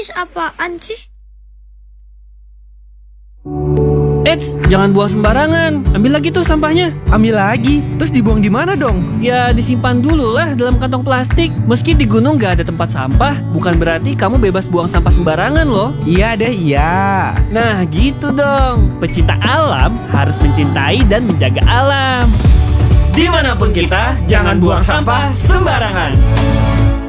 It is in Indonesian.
Terus apaan sih? Eits, jangan buang sembarangan. Ambil lagi tuh sampahnya. Ambil lagi, terus dibuang di mana dong? Ya disimpan dulu lah dalam kantong plastik. Meski di gunung gak ada tempat sampah, bukan berarti kamu bebas buang sampah sembarangan loh. Iya deh, iya. Nah gitu dong. Pecinta alam harus mencintai dan menjaga alam. Dimanapun kita, jangan buang sampah sembarangan.